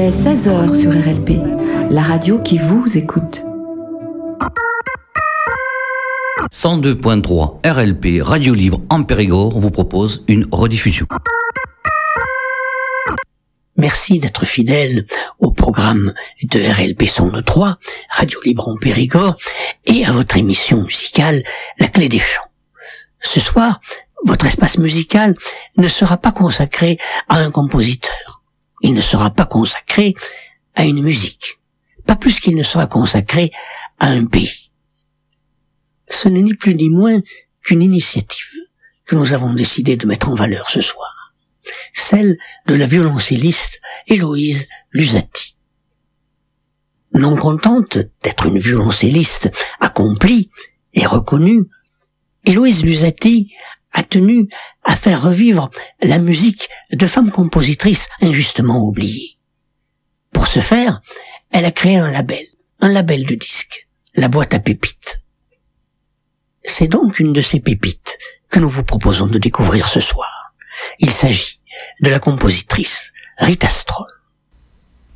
est 16h sur RLP, la radio qui vous écoute. 102.3 RLP, Radio Libre en Périgord, vous propose une rediffusion. Merci d'être fidèle au programme de RLP 103, Radio Libre en Périgord, et à votre émission musicale La Clé des Chants. Ce soir, votre espace musical ne sera pas consacré à un compositeur. Il ne sera pas consacré à une musique. Pas plus qu'il ne sera consacré à un pays. Ce n'est ni plus ni moins qu'une initiative que nous avons décidé de mettre en valeur ce soir. Celle de la violoncelliste Héloïse Lusati. Non contente d'être une violoncelliste accomplie et reconnue, Héloïse Lusati a tenu à faire revivre la musique de femmes compositrices injustement oubliées. Pour ce faire, elle a créé un label de disques, la boîte à pépites. C'est donc une de ces pépites que nous vous proposons de découvrir ce soir. Il s'agit de la compositrice Rita Stroll.